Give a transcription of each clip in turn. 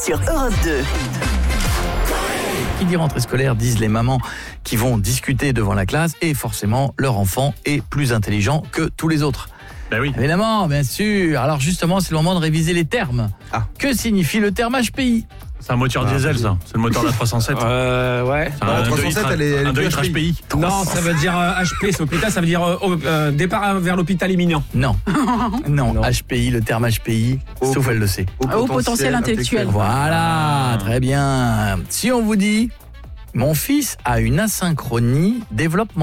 sur Europe 2. Qui dit rentrée scolaire disent les mamans qui vont discuter devant la classe et forcément leur enfant est plus intelligent que tous les autres. Ben oui. Évidemment, bien sûr. Alors justement, c'est le moment de réviser les termes. Que signifie le terme HPI ? C'est un moteur diesel, ça. C'est le moteur de la 307. Ouais. Un 307, elle est de litre HPI. Non, ça veut dire HP, c'est hôpital, ça veut dire départ vers l'hôpital imminent. Non. Non, HPI, le terme HPI, sauf elle le sait. Haut potentiel intellectuel. Voilà, très bien. Si on vous dit « Mon fils a une asynchronie développementale ».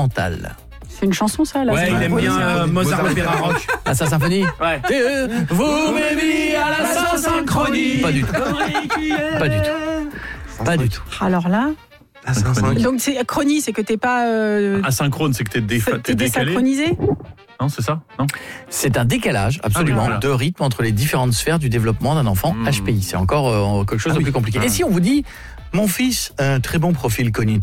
C'est une chanson, ça, là. Ouais, il aime bien Mozart Opéra Rock. Ah, sa symphonie ? Ouais. Vous m'aimez à la synchronie. Pas du tout. Pas du tout. Pas du tout. Alors là... Asynchrone. Donc, chronie, c'est que t'es pas... Asynchrone, c'est que t'es t'es décalé. désynchronisé. Non, c'est ça ? Non. C'est un décalage, absolument, voilà. de rythme entre les différentes sphères du développement d'un enfant HPI. C'est encore quelque chose de plus compliqué. Et si on vous dit « Mon fils a un très bon profil cognitif ».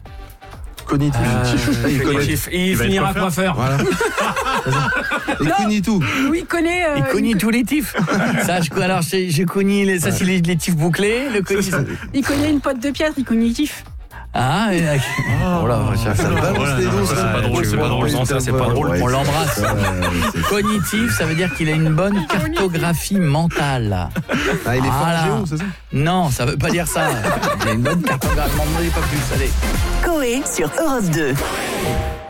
Cognitif. Il va être finira coiffeur. coiffeur. Voilà. Il connaît tout. Oui, il connaît... Il connaît tous les tifs. Ça, je connais ça, c'est les tifs bouclés. Le cognitif. Il connaît une pote de Piètre, il cognitif. Ah, oh là, Ça le balance les dos, c'est pas drôle, c'est pas drôle. Non, ça, c'est pas drôle. On l'embrasse. Cognitif, ça veut dire qu'il a une bonne cartographie mentale. Ah, il est fort en Voilà. géo, c'est ça? Non, ça veut pas dire ça. Il a une bonne cartographie mentale, pas plus. Allez. Coé sur Europe 2.